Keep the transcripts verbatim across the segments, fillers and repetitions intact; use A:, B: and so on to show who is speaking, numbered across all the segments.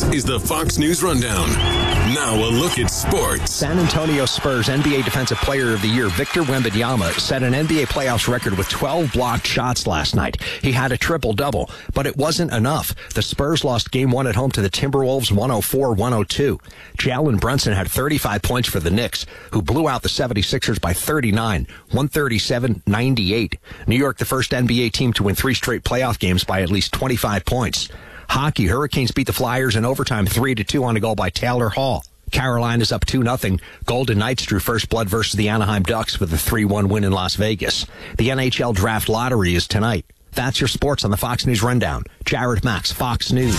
A: is the Fox News Rundown. Now a look at sports.
B: San Antonio Spurs N B A Defensive Player of the Year Victor Wembanyama set an N B A playoffs record with twelve blocked shots last night. He had a triple-double, but it wasn't enough. The Spurs lost game one at home to the Timberwolves one oh four one oh two. Jalen Brunson had thirty-five points for the Knicks, who blew out the seventy-sixers by thirty-nine, one thirty-seven ninety-eight. New York, the first N B A team to win three straight playoff games by at least twenty-five points. Hockey, Hurricanes beat the Flyers in overtime three to two on a goal by Taylor Hall. Carolina's up two nothing. Golden Knights drew first blood versus the Anaheim Ducks with a three one win in Las Vegas. The N H L Draft Lottery is tonight. That's your sports on the Fox News Rundown. Jared Max, Fox News.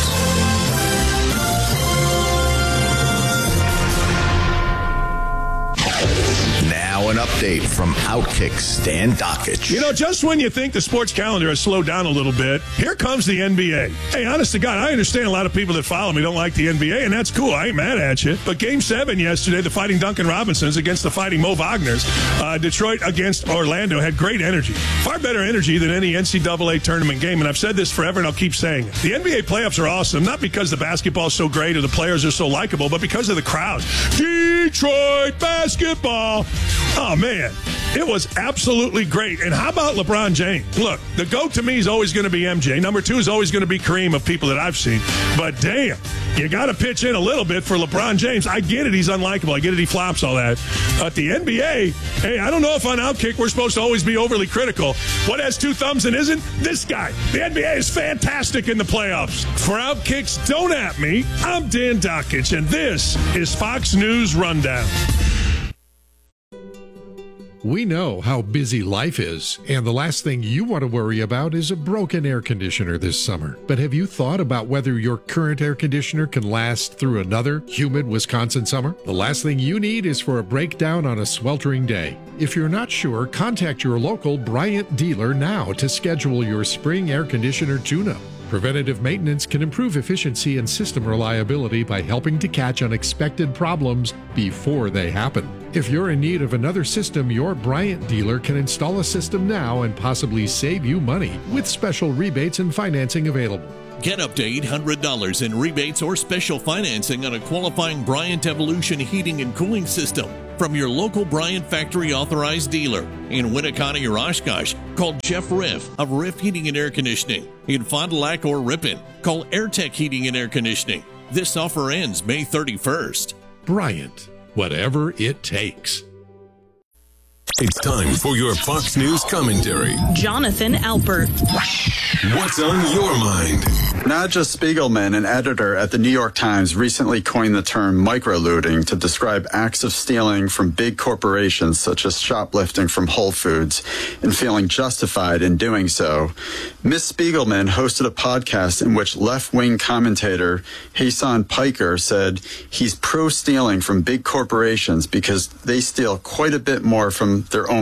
C: Now an update from Outkick Stan Dockich.
D: You know, just when you think the sports calendar has slowed down a little bit, here comes the N B A. Hey, honest to God, I understand a lot of people that follow me don't like the N B A, and that's cool. I ain't mad at you. But Game seven yesterday, the Fighting Duncan Robinsons against the Fighting Mo Wagners, uh, Detroit against Orlando, had great energy. Far better energy than any N C double A tournament game, and I've said this forever, and I'll keep saying it. The N B A playoffs are awesome, not because the basketball is so great or the players are so likable, but because of the crowd. Detroit basketball. Oh, man, it was absolutely great. And how about LeBron James? Look, the GOAT to me is always going to be M J. Number two is always going to be Kareem of people that I've seen. But, damn, you got to pitch in a little bit for LeBron James. I get it. He's unlikable. I get it. He flops all that. But the N B A, hey, I don't know if on Outkick we're supposed to always be overly critical. What has two thumbs and isn't? This guy. The N B A is fantastic in the playoffs. For Outkick's Don't At Me, I'm Dan Dockich, and this is Fox News Rundown.
E: We know how busy life is, and the last thing you want to worry about is a broken air conditioner this summer. But have you thought about whether your current air conditioner can last through another humid Wisconsin summer? The last thing you need is for a breakdown on a sweltering day. If you're not sure, contact your local Bryant dealer now to schedule your spring air conditioner tune-up. Preventative maintenance can improve efficiency and system reliability by helping to catch unexpected problems before they happen. If you're in need of another system, your Bryant dealer can install a system now and possibly save you money with special rebates and financing available.
F: Get up to eight hundred dollars in rebates or special financing on a qualifying Bryant Evolution heating and cooling system from your local Bryant factory authorized dealer. In Winneconne or Oshkosh, call Jeff Riff of Riff Heating and Air Conditioning. In Fond du Lac or Ripon, call AirTech Heating and Air Conditioning. This offer ends May thirty-first.
E: Bryant, whatever it takes.
A: It's time for your Fox News commentary.
G: Jonathan Alpert.
A: What's on your mind?
H: Nadja Spiegelman, an editor at the New York Times, recently coined the term microlooting to describe acts of stealing from big corporations such as shoplifting from Whole Foods and feeling justified in doing so. Miz Spiegelman hosted a podcast in which left-wing commentator Hasan Piker said he's pro-stealing from big corporations because they steal quite a bit more from their own